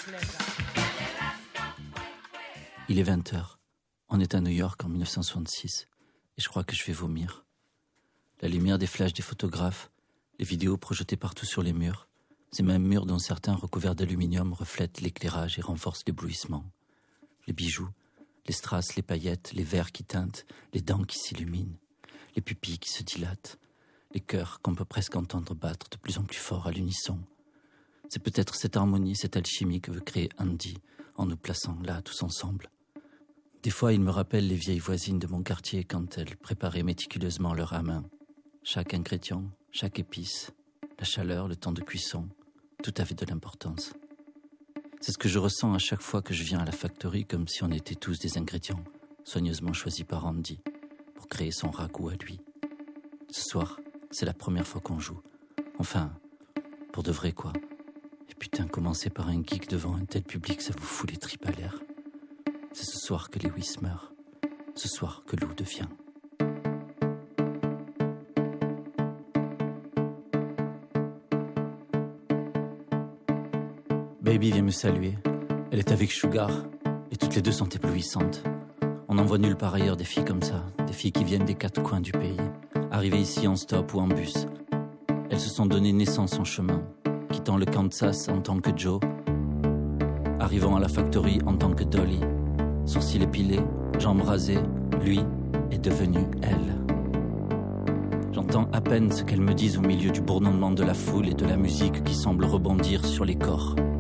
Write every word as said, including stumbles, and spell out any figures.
Il est vingt heures. On est à New York en mille neuf cent soixante-six et je crois que je vais vomir. La lumière des flashs des photographes, les vidéos projetées partout sur les murs, ces mêmes murs dont certains recouverts d'aluminium reflètent l'éclairage et renforcent l'éblouissement. Les bijoux, les strass, les paillettes, les verres qui teintent, les dents qui s'illuminent, les pupilles qui se dilatent, les cœurs qu'on peut presque entendre battre de plus en plus fort à l'unisson. C'est peut-être cette harmonie, cette alchimie que veut créer Andy en nous plaçant là tous ensemble. Des fois, il me rappelle les vieilles voisines de mon quartier quand elles préparaient méticuleusement leur ramen. Chaque ingrédient, chaque épice, la chaleur, le temps de cuisson, tout avait de l'importance. C'est ce que je ressens à chaque fois que je viens à la factory, comme si on était tous des ingrédients soigneusement choisis par Andy pour créer son ragoût à lui. Ce soir, c'est la première fois qu'on joue. Enfin, pour de vrai quoi. Et putain, commencer par un geek devant un tel public, ça vous fout les tripes à l'air. C'est ce soir que Lewis meurt. Ce soir que Lou devient. Baby vient me saluer. Elle est avec Sugar et toutes les deux sont éblouissantes. On n'en voit nulle part ailleurs des filles comme ça, des filles qui viennent des quatre coins du pays, arrivées ici en stop ou en bus. Elles se sont donné naissance en chemin, quittant le Kansas en tant que Joe, arrivant à la factory en tant que Dolly. Sourcils épilés, jambes rasées, lui est devenu elle. J'entends à peine ce qu'elles me disent au milieu du bourdonnement de la foule et de la musique qui semble rebondir sur les corps.